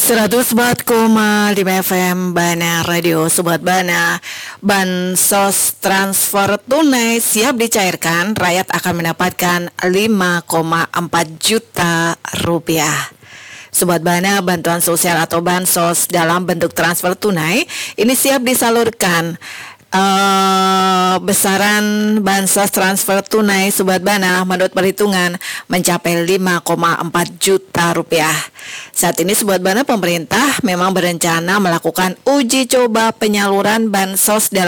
104,5 FM Bana Radio. Sobat Bana, bansos transfer tunai siap dicairkan, rakyat akan mendapatkan 5,4 juta rupiah. Sobat Bana, bantuan sosial atau bansos dalam bentuk transfer tunai ini siap disalurkan. Besaran bansos transfer tunai Sobat Bana menurut perhitungan mencapai 5,4 juta rupiah. Saat ini Sobat Bana, pemerintah memang berencana melakukan uji coba penyaluran bansos dalam